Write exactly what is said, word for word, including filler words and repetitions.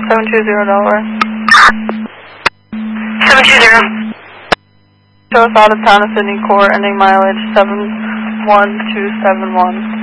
seven two zero Delaware. seven two zero. Show us out of town of Sydney Court, ending mileage seven one two seven one.